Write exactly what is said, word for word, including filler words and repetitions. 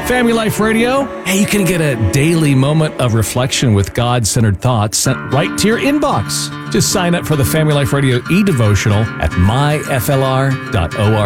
Family Life Radio. Hey, you can get a daily moment of reflection with God-centered thoughts sent right to your inbox. Just sign up for the Family Life Radio e-devotional at my f l r dot org.